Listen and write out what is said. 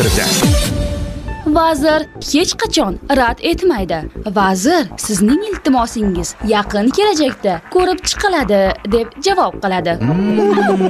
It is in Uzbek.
efirda. Vazir hech qachon rad etmaydi. Vazir sizning iltimosingiz yaqin kelajakda ko'rib chiqiladi deb javob qiladi.